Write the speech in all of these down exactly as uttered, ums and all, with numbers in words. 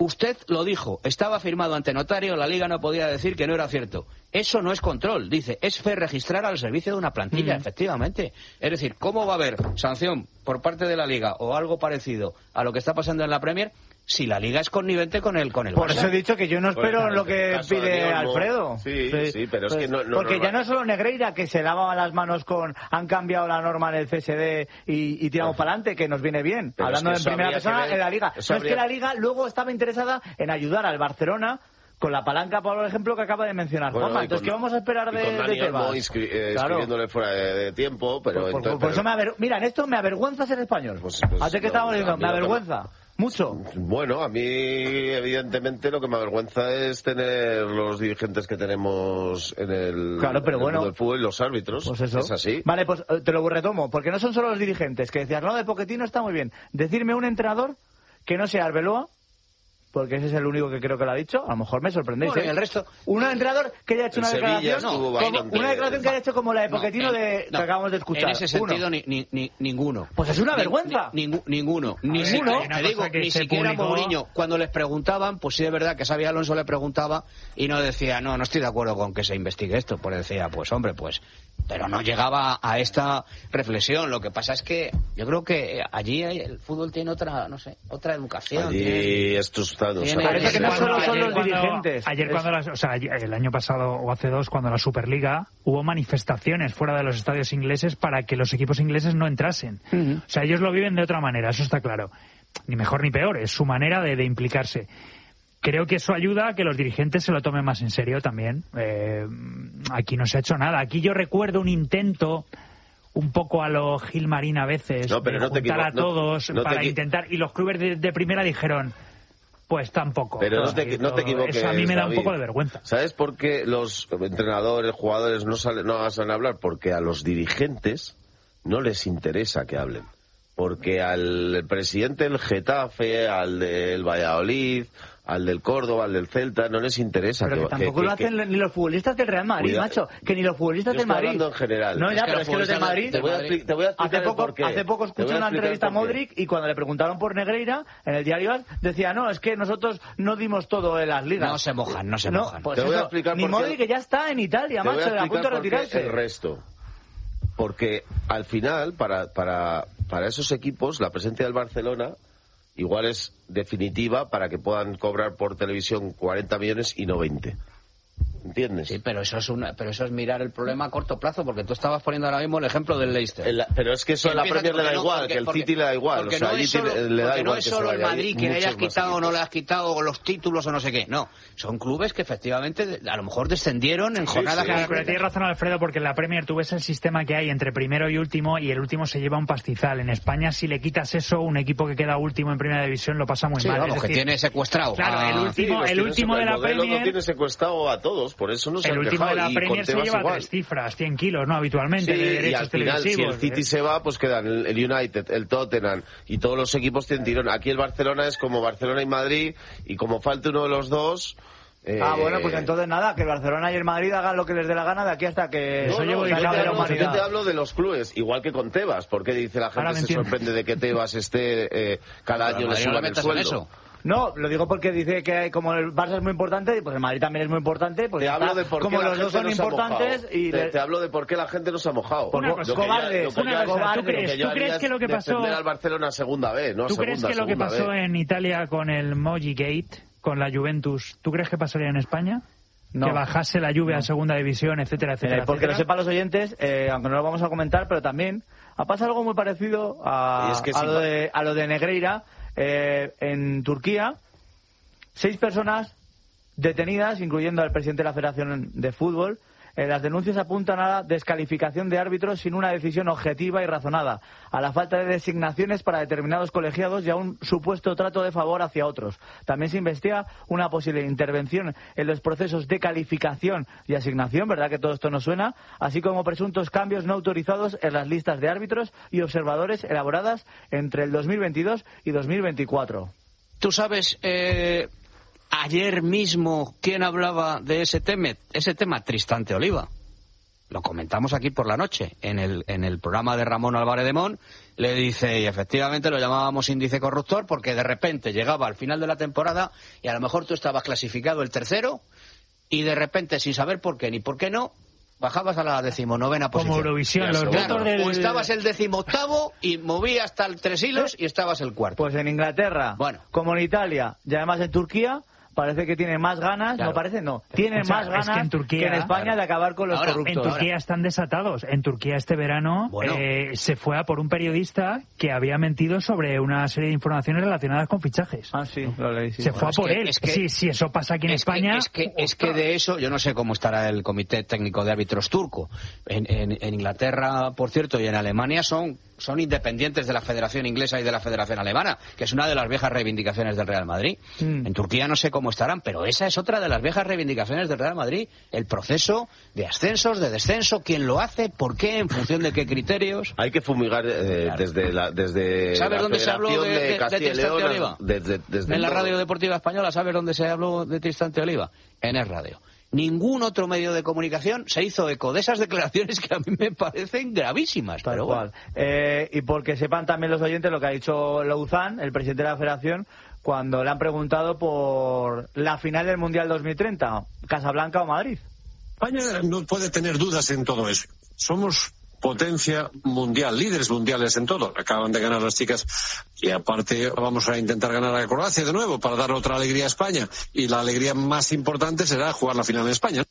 Usted lo dijo, estaba firmado ante notario, la Liga no podía decir que no era cierto. Eso no es control, dice, es fe registrar al servicio de una plantilla, mm. efectivamente. Es decir, ¿cómo va a haber sanción por parte de la Liga o algo parecido a lo que está pasando en la Premier si la Liga es connivente con el con el Por Barça? eso he dicho que yo no espero pues, lo que pide Olmo, Alfredo. Sí, sí, sí, pero es que no... no porque no, ya no es solo Negreira, que se lavaba las manos con... Han cambiado la norma en el C S D y, y tiramos para adelante, que nos viene bien. Pero Hablando es que en primera persona ver, en la Liga. No habría... es que la Liga luego estaba interesada en ayudar al Barcelona con la palanca, por ejemplo, que acaba de mencionar bueno, Juanma. Entonces, ¿qué vamos a esperar de, con Dani de Tebas? Olmo inscri- eh, claro. escribiéndole fuera de, de tiempo, pero... Por, por, entonces, por pero... eso me aver... Mira, en esto me avergüenza ser español. Pues, pues, Hace que no, estamos diciendo, me avergüenza. Mucho. Bueno, a mí evidentemente lo que me avergüenza es tener los dirigentes que tenemos en el, claro, pero en el bueno, mundo del fútbol y los árbitros. Pues eso. Es así. Vale, pues te lo retomo, porque no son solo los dirigentes, que decías, no, de Pochettino está muy bien. Decirme un entrenador que no sea Arbeloa, porque ese es el único que creo que lo ha dicho, a lo mejor me sorprendéis. Bueno, ¿eh? y el resto... Un entrenador que haya hecho una Sevilla declaración, no, como, una declaración que haya hecho como la de Pochettino no, de, no, que acabamos de escuchar. En ese sentido, ni, ni, ni, ninguno. Pues es una vergüenza. Ni, ni, ninguno. Ni ninguno. Te digo, ni siquiera publicó... Mourinho, cuando les preguntaban, pues sí es verdad que Xabi Alonso le preguntaba y no decía, no, no estoy de acuerdo con que se investigue esto. Pues decía, pues hombre, pues... Pero no llegaba a esta reflexión. Lo que pasa es que yo creo que allí el fútbol tiene otra, no sé, otra educación. Allí tiene, estos estados. Tiene, parece que no solo son los cuando, dirigentes. Ayer cuando, las, o sea, el año pasado o hace dos, cuando la Superliga hubo manifestaciones fuera de los estadios ingleses para que los equipos ingleses no entrasen. Uh-huh. O sea, ellos lo viven de otra manera, eso está claro. Ni mejor ni peor, es su manera de, de implicarse. Creo que eso ayuda a que los dirigentes se lo tomen más en serio también. Eh, aquí no se ha hecho nada. Aquí yo recuerdo un intento un poco a lo Gilmarín a veces, no, pero de no te juntar a todos no, no para te intentar... Y los clubes de, de primera dijeron, pues tampoco. Pero no te, no te equivoques, eso a mí me da David. un poco de vergüenza. ¿Sabes por qué los entrenadores, jugadores no salen, no salen a hablar? Porque a los dirigentes no les interesa que hablen. Porque al presidente del Getafe, al del Valladolid, al del Córdoba, al del Celta, no les interesa. Pero que, que tampoco que, lo hacen que, ni los futbolistas del Real Madrid, cuida, macho. Que ni los futbolistas del Madrid. Hablando en general. No, ya, es pero es que los del Madrid... Te voy a, expli- te voy a explicar hace poco, por qué. Hace poco escuché una entrevista a Modric y cuando le preguntaron por Negreira, en el diario AS, decía, no, es que nosotros no dimos todo en las ligas. No se mojan, no se no, mojan. Pues te eso, voy a explicar ni por Modric, que ya está en Italia, macho, a, a punto de retirarse. El resto. Porque al final, para, para, para esos equipos, la presencia del Barcelona igual es definitiva para que puedan cobrar por televisión cuarenta millones y no veinte. ¿Entiendes? Sí, pero eso es una, pero eso es mirar el problema a corto plazo, porque tú estabas poniendo ahora mismo el ejemplo del Leicester. El, pero es que eso a la Premier le da igual, no, porque, que el porque, City le da igual. Porque o sea, no allí es solo, tiene, le da igual no es solo que el Madrid que le hayas quitado o no le has quitado, o los títulos o no sé qué. No, son clubes que efectivamente a lo mejor descendieron en sí, jornadas... Sí, claro, pero tienes razón, Alfredo, porque en la Premier tú ves el sistema que hay entre primero y último y el último se lleva un pastizal. En España, si le quitas eso, un equipo que queda último en primera división lo pasa muy sí, mal. Vamos, es que decir, tiene secuestrado. Claro, a... el último, sí, el último de la Premier... No tiene secuestrado a todos, por eso no se el han último quejado. de la Premier se lleva igual. tres cifras, cien kilos, ¿no? Habitualmente, sí, de derechos y al final, televisivos. si el City ¿eh? se va, pues quedan el, el United, el Tottenham y todos los equipos tienen tirón. Aquí el Barcelona es como Barcelona y Madrid, y como falte uno de los dos... Eh... Ah, bueno, pues entonces nada, que el Barcelona y el Madrid hagan lo que les dé la gana de aquí hasta que... No, eso no, llevo yo, te de la hablo, humanidad. yo te hablo de los clubes, igual que con Tebas, porque dice la gente se entiendo. sorprende de que Tebas esté eh, cada año le suban el sueldo. Eso. No, lo digo porque dice que como el Barça es muy importante, pues el Madrid también es muy importante, pues te está, hablo de por como qué los la dos gente son no importantes y te, de... te hablo de por qué la gente no se ha mojado. Una cosa, cobardes, una cosa, ¿tú crees, ¿tú crees que lo que pasó defender al Barcelona segunda vez, no a ¿Tú segunda, crees que lo que pasó vez. en Italia con el Moji Gate, con la Juventus, ¿tú crees que pasaría en España? No. Que bajase la Juve no. a segunda división, etcétera, etcétera. Eh, porque etcétera. lo sepan los oyentes, eh, aunque no lo vamos a comentar, pero también ha pasado algo muy parecido a, es que a, si lo, pa- de, a lo de Negreira eh, en Turquía. Seis personas detenidas, incluyendo al presidente de la Federación de Fútbol. Eh, las denuncias apuntan a la descalificación de árbitros sin una decisión objetiva y razonada, a la falta de designaciones para determinados colegiados y a un supuesto trato de favor hacia otros. También se investiga una posible intervención en los procesos de calificación y asignación, ¿verdad que todo esto nos suena? Así como presuntos cambios no autorizados en las listas de árbitros y observadores elaboradas entre el dos mil veintidós y dos mil veinticuatro. Tú sabes... Eh... Ayer mismo, ¿quién hablaba de ese tema? Ese tema, Tristante Oliva. lo comentamos aquí por la noche, en el, en el programa de Ramón Álvarez de Mon, le dice, y efectivamente lo llamábamos índice corruptor, porque de repente llegaba al final de la temporada y a lo mejor tú estabas clasificado el tercero, y de repente, sin saber por qué ni por qué no, bajabas a la decimonovena posición. Como Eurovisión, los claro, votos del... O estabas el decimoctavo y movías hasta el tres hilos y estabas el cuarto. Pues en Inglaterra, bueno, como en Italia, y además en Turquía, parece que tienen más ganas, claro. no parece, no, tienen O sea, más ganas es que en, Turquía, que en España claro. de acabar con los Ahora, corruptos. En Turquía están desatados. En Turquía este verano Bueno. eh, se fue a por un periodista que había mentido sobre una serie de informaciones relacionadas con fichajes. Ah, sí, lo leí, sí. Se Bueno, fue a es por que- él. es que- sí, sí, eso pasa aquí en es que- España. es que, es que de eso, yo no sé cómo estará el Comité Técnico de Árbitros turco. En, en, en Inglaterra, por cierto, y en Alemania son, son independientes de la Federación Inglesa y de la Federación Alemana, que es una de las viejas reivindicaciones del Real Madrid. Mm. En Turquía no sé cómo estarán, pero esa es otra de las viejas reivindicaciones del Real Madrid. El proceso de ascensos, de descenso, quién lo hace, por qué, en función de qué criterios. Hay que fumigar eh, Claro. desde la desde ¿Sabes la dónde se habló Federación de- de- de Castilla y Tristán de León, Oliva? desde, desde En la todo. radio deportiva española, ¿sabes dónde se habló de Tristán de Oliva? En Es Radio. Ningún otro medio de comunicación se hizo eco de esas declaraciones que a mí me parecen gravísimas. Tal pero cual. bueno. Eh, y porque sepan también los oyentes lo que ha dicho Louzán, el presidente de la Federación, cuando le han preguntado por la final del Mundial dos mil treinta, Casablanca o Madrid. España no puede tener dudas en todo eso. Somos potencia mundial, líderes mundiales en todo. Acaban de ganar las chicas y aparte vamos a intentar ganar a Croacia de nuevo para dar otra alegría a España. Y la alegría más importante será jugar la final en España.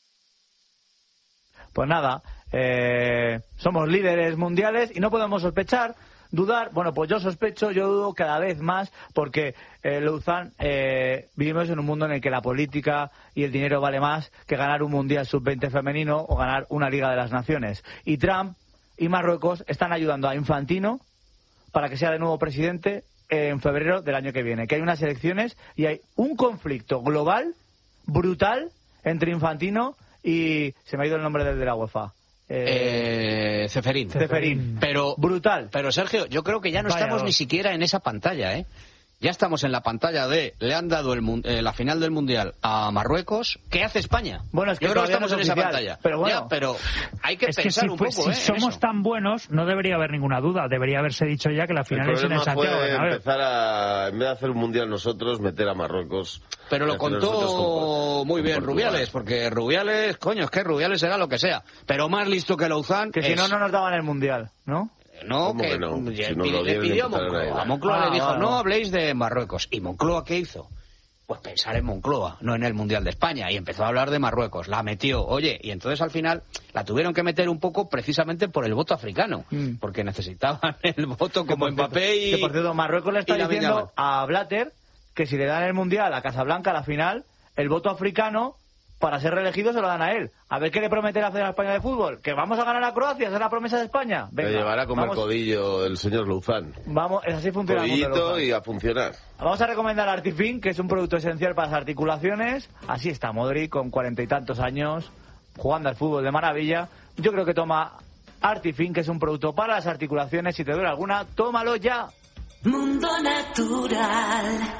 Pues nada, eh, somos líderes mundiales y no podemos sospechar, dudar. Bueno, pues yo sospecho, yo dudo cada vez más porque, eh, Louzán, eh, vivimos en un mundo en el que la política y el dinero vale más que ganar un Mundial sub veinte femenino o ganar una Liga de las Naciones. Y Trump y Marruecos están ayudando a Infantino para que sea de nuevo presidente en febrero del año que viene. Que hay unas elecciones y hay un conflicto global, brutal, entre Infantino y... se me ha ido el nombre del de la UEFA. Eh, Eh, Ceferín. Ceferín. Pero, Brutal. pero Sergio, yo creo que ya no Vaya estamos dos. ni siquiera en esa pantalla, ¿eh? Ya estamos en la pantalla de le han dado el, mun- eh, la final del Mundial a Marruecos. ¿Qué hace España? Bueno, es que yo creo que todavía estamos no en es esa oficial, pantalla. pero bueno. Ya, pero hay que es que pensar si, un fue- poco, si ¿eh? en somos eso. tan buenos, no debería haber ninguna duda. Debería haberse dicho ya que la El final es en el problema Santiago fue Bernabéu. empezar a, en vez de hacer un mundial nosotros, meter a Marruecos. Pero lo Y hacer nosotros contó con- muy con bien Portugal. Rubiales, porque Rubiales, coño, es que Rubiales será lo que sea, pero más listo que Louzán. Que si es- no, no nos daban el Mundial, ¿no? No, ¿Cómo que, que no? ya Si nos pide- lo le dieron y pidió a empezaron a Moncloa. ir. A Moncloa Ah, le dijo, bueno. no habléis de Marruecos. ¿Y Moncloa qué hizo? Pues pensar en Moncloa, no en el Mundial de España. Y empezó a hablar de Marruecos. La metió. Oye, y entonces al final la tuvieron que meter un poco precisamente por el voto africano. Mm. Porque necesitaban el voto como Mbappé y... Que por cierto, Marruecos le está y Lamine diciendo Yamal. a Blatter que si le dan el Mundial a Casablanca a la final, el voto africano para ser reelegido se lo dan a él. A ver qué le promete la Federación Española de Fútbol. Que vamos a ganar a Croacia, esa es la promesa de España. Te Venga, llevará a comer vamos, codillo el señor Louzán. vamos, es así funciona el mundo de Codillito Louzán. y a funcionar. Vamos a recomendar Artifin, que es un producto esencial para las articulaciones. Así está Modric, con cuarenta y tantos años, jugando al fútbol de maravilla. Yo creo que toma Artifin, que es un producto para las articulaciones. Si te duele alguna, tómalo ya. Mundo Natural.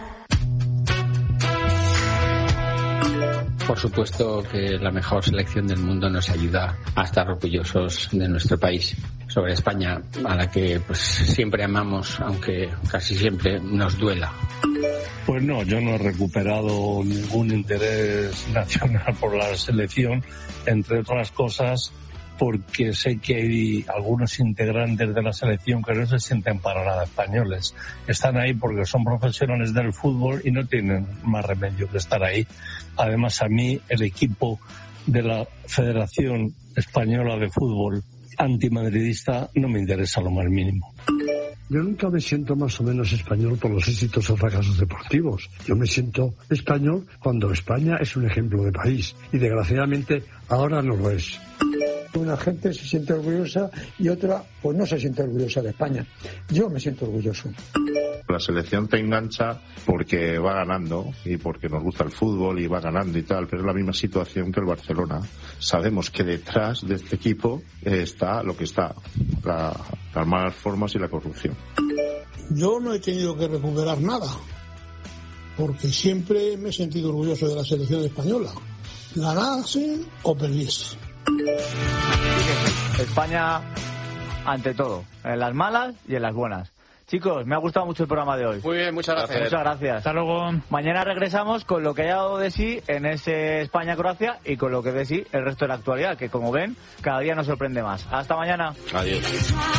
Por supuesto que la mejor selección del mundo nos ayuda a estar orgullosos de nuestro país. Sobre España, a la que pues siempre amamos, aunque casi siempre nos duela. Pues no, yo no he recuperado ningún interés nacional por la selección, entre otras cosas porque sé que hay algunos integrantes de la selección que no se sienten para nada españoles. Están ahí porque son profesionales del fútbol y no tienen más remedio que estar ahí. Además, a mí el equipo de la Federación Española de Fútbol antimadridista no me interesa lo más mínimo. Yo nunca me siento más o menos español por los éxitos o fracasos deportivos. Yo me siento español cuando España es un ejemplo de país y desgraciadamente ahora no lo es. Una gente se siente orgullosa y otra pues no se siente orgullosa de España. Yo me siento orgulloso. La selección te engancha porque va ganando y porque nos gusta el fútbol y va ganando y tal, pero es la misma situación que el Barcelona. Sabemos que detrás de este equipo está lo que está, la, las malas formas y la corrupción. Yo no he tenido que recuperar nada, porque siempre me he sentido orgulloso de la selección española, ganase o perdiese. España ante todo, en las malas y en las buenas. Chicos, me ha gustado mucho el programa de hoy. Muy bien, muchas gracias. Muchas gracias. Hasta luego. Mañana regresamos con lo que haya dado de sí en ese España-Croacia y con lo que de sí el resto de la actualidad, que como ven, cada día nos sorprende más. Hasta mañana. Adiós.